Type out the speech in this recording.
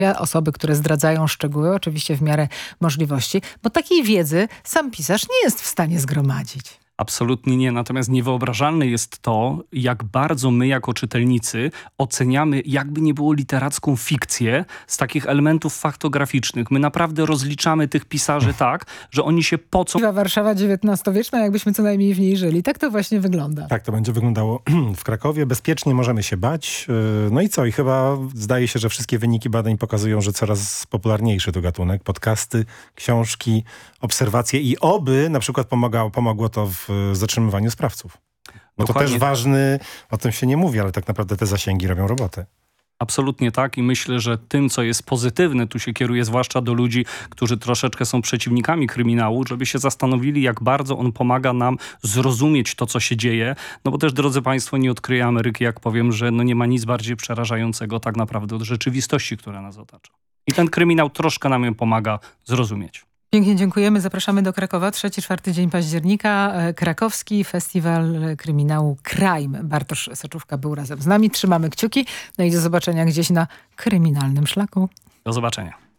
osoby, które zdradzają szczegóły, oczywiście w miarę możliwości, bo takiej wiedzy sam pisarz nie jest w stanie zgromadzić. Absolutnie nie. Natomiast niewyobrażalne jest to, jak bardzo my jako czytelnicy oceniamy, jakby nie było, literacką fikcję z takich elementów faktograficznych. My naprawdę rozliczamy tych pisarzy tak, że oni się pocą. Warszawa XIX-wieczna, jakbyśmy co najmniej w niej żyli. Tak to właśnie wygląda. Tak to będzie wyglądało w Krakowie. Bezpiecznie możemy się bać. No i co? I chyba zdaje się, że wszystkie wyniki badań pokazują, że coraz popularniejszy to gatunek. Podcasty, książki, obserwacje i oby na przykład pomogło to w zatrzymywaniu sprawców. Bo to też ważny, o tym się nie mówi, ale tak naprawdę te zasięgi robią robotę. Absolutnie tak i myślę, że tym, co jest pozytywne, tu się kieruje zwłaszcza do ludzi, którzy troszeczkę są przeciwnikami kryminału, żeby się zastanowili, jak bardzo on pomaga nam zrozumieć to, co się dzieje. No bo też, drodzy państwo, nie odkryję Ameryki, jak powiem, że nie ma nic bardziej przerażającego tak naprawdę od rzeczywistości, która nas otacza. I ten kryminał troszkę nam ją pomaga zrozumieć. Pięknie dziękujemy. Zapraszamy do Krakowa. 3-4 dzień października. Krakowski Festiwal Kryminału Crime. Bartosz Soczówka był razem z nami. Trzymamy kciuki. No i do zobaczenia gdzieś na kryminalnym szlaku. Do zobaczenia.